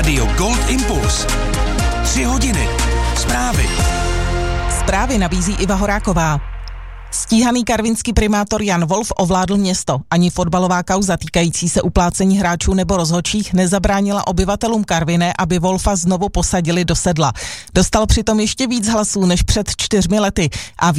Rádio Gold Impuls. 3 hodiny. Zprávy. Zprávy nabízí Iva Horáková. Stíhaný karvinský primátor Jan Wolf ovládl město. Ani fotbalová kauza týkající se uplácení hráčů nebo rozhodčích nezabránila obyvatelům Karviné, aby Wolfa znovu posadili do sedla. Dostal přitom ještě víc hlasů než před 4 lety a v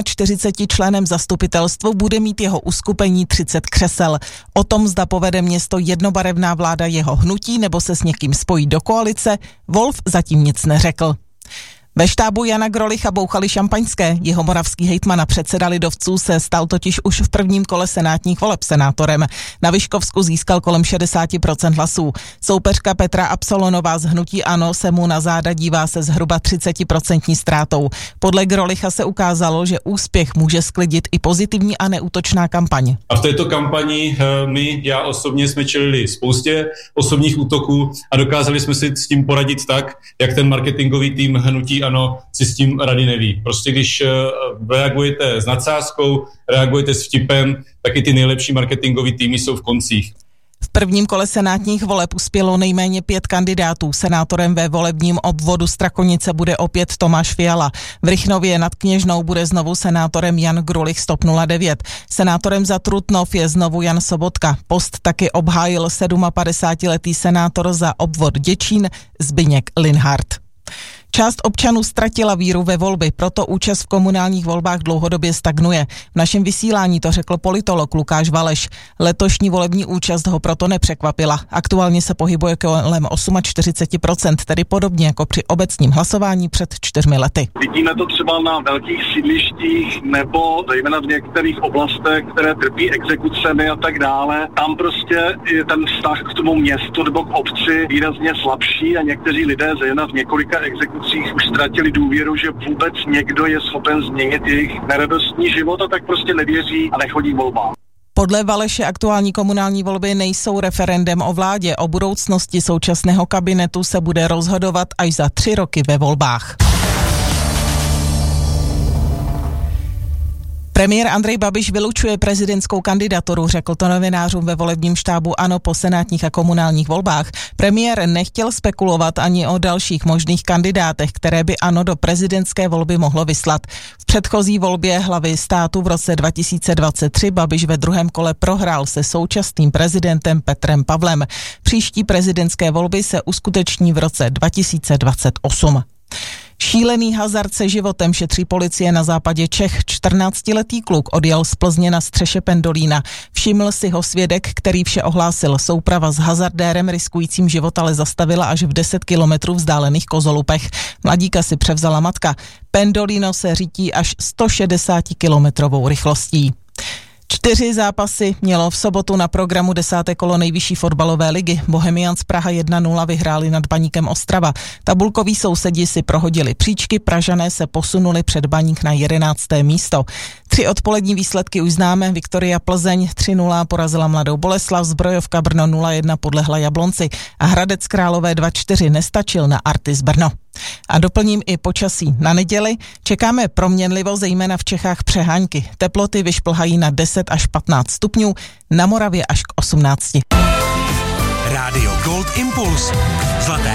41 zastupitelstvu bude mít jeho uskupení 30 křesel. O tom, zda povede město jednobarevná vláda jeho hnutí nebo se s někým spojí do koalice, Wolf zatím nic neřekl. Ve štábu Jana Grolycha bouchali šampaňské. Jihomoravský hejtman a předseda lidovců se stal totiž už v prvním kole senátních voleb senátorem. Na Vyškovsku získal kolem 60% hlasů. Soupeřka Petra Absolonová z hnutí ANO se mu na záda dívá se zhruba 30% ztrátou. Podle Grolycha se ukázalo, že úspěch může sklidit i pozitivní a neútočná kampaň. A v této kampani já osobně jsme čelili spoustě osobních útoků a dokázali jsme si s tím poradit tak, jak ten marketingový tým hnutí ANO si s tím rady neví. Prostě když reagujete s nadsázkou, reagujete s vtipem, tak i ty nejlepší marketingový týmy jsou v koncích. V prvním kole senátních voleb uspělo nejméně 5 kandidátů. Senátorem ve volebním obvodu Strakonice bude opět Tomáš Fiala. V Rychnově nad Kněžnou bude znovu senátorem Jan Grolich z TOP 09. Senátorem za Trutnov je znovu Jan Sobotka. Post taky obhájil 57letý senátor za obvod Děčín Zbyněk Linhart. Část občanů ztratila víru ve volby, proto účast v komunálních volbách dlouhodobě stagnuje. V našem vysílání to řekl politolog Lukáš Valeš. Letošní volební účast ho proto nepřekvapila. Aktuálně se pohybuje kolem 48%, tedy podobně jako při obecním hlasování před 4 lety. Vidíme to třeba na velkých sídlištích nebo zejména v některých oblastech, které trpí exekucemi a tak dále. Tam prostě je ten vztah k tomu městu nebo k obci výrazně slabší a někteří lidé zejména v několika exekucích už ztratili důvěru, že vůbec někdo je schopen změnit jejich neradostný život a tak prostě nevěří a nechodí volbám. Podle Valeše aktuální komunální volby nejsou referendem o vládě. O budoucnosti současného kabinetu se bude rozhodovat až za 3 roky ve volbách. Premiér Andrej Babiš vylučuje prezidentskou kandidaturu, řekl to novinářům ve volebním štábu ANO po senátních a komunálních volbách. Premiér nechtěl spekulovat ani o dalších možných kandidátech, které by ANO do prezidentské volby mohlo vyslat. V předchozí volbě hlavy státu v roce 2023 Babiš ve druhém kole prohrál se současným prezidentem Petrem Pavlem. Příští prezidentské volby se uskuteční v roce 2028. Šílený hazard se životem šetří policie na západě Čech. 14letý kluk odjel z Plzně na střeše pendolína. Všiml si ho svědek, který vše ohlásil. Souprava s hazardérem riskujícím život ale zastavila až v 10 kilometrů vzdálených Kozolupech. Mladíka si převzala matka. Pendolino se řítí až 160 kilometrovou rychlostí. 4 zápasy mělo v sobotu na programu 10. kolo nejvyšší fotbalové ligy. Bohemians Praha 1-0 vyhráli nad Baníkem Ostrava. Tabulkoví sousedi si prohodili příčky, Pražané se posunuli před Baník na 11. místo. 3 odpolední výsledky už známe. Viktoria Plzeň 3-0 porazila Mladou Boleslav, Zbrojovka Brno 0-1 podlehla Jablonci a Hradec Králové 2-4 nestačil na Artis Brno. A doplním i počasí na neděli. Čekáme proměnlivo, zejména v Čechách přehánky. Teploty vyšplhají na 10 až 15 stupňů, na Moravě až k 18. Rádio Gold Impuls. Zlaté